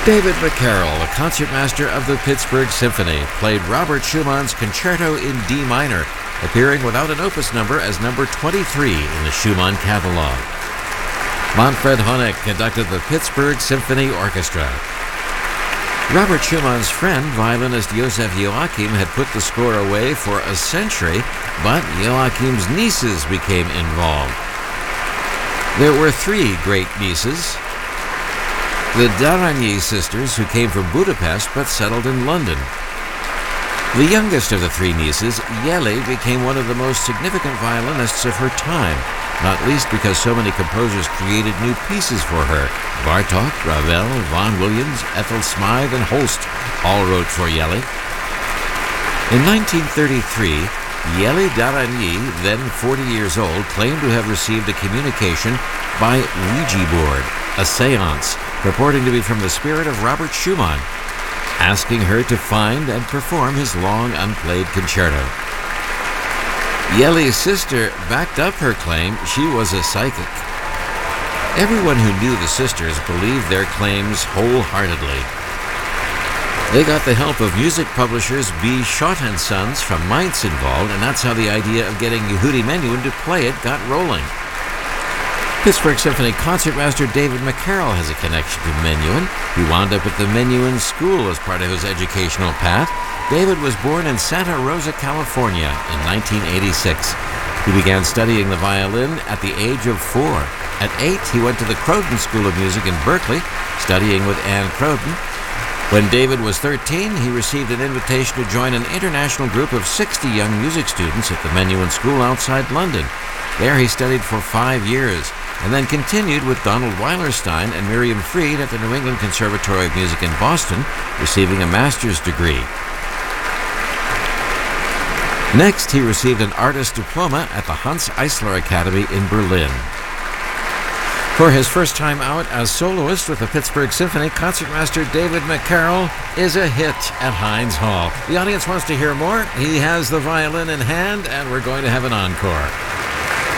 David McCarroll, the concertmaster of the Pittsburgh Symphony, played Robert Schumann's Concerto in D minor, appearing without an opus number as number 23 in the Schumann catalog. Manfred Honeck conducted the Pittsburgh Symphony Orchestra. Robert Schumann's friend, violinist Joseph Joachim, had put the score away for a century, but Joachim's nieces became involved. There were three great nieces: the Darany sisters, who came from Budapest but settled in London. The youngest of the three nieces, Yeli, became one of the most significant violinists of her time, not least because so many composers created new pieces for her. Bartók, Ravel, Vaughan Williams, Ethel Smythe, and Holst all wrote for Yeli. In 1933, Yeli Darany, then 40 years old, claimed to have received a communication by Ouija board, a seance, purporting to be from the spirit of Robert Schumann, asking her to find and perform his long unplayed concerto. Yeli's sister backed up her claim she was a psychic. Everyone who knew the sisters believed their claims wholeheartedly. They got the help of music publishers B. Schott & Sons from Mainz involved, and that's how the idea of getting Yehudi Menuhin to play it got rolling. Pittsburgh Symphony concertmaster David McCarroll has a connection to Menuhin. He wound up at the Menuhin School as part of his educational path. David was born in Santa Rosa, California in 1986. He began studying the violin at the age of 4. At 8, he went to the Croton School of Music in Berkeley, studying with Anne Croton. When David was 13, he received an invitation to join an international group of 60 young music students at the Menuhin School outside London. There he studied for 5 years, and then continued with Donald Weilerstein and Miriam Fried at the New England Conservatory of Music in Boston, receiving a master's degree. Next, he received an artist's diploma at the Hans Eisler Academy in Berlin. For his first time out as soloist with the Pittsburgh Symphony, concertmaster David McCarroll is a hit at Heinz Hall. The audience wants to hear more. He has the violin in hand, and we're going to have an encore.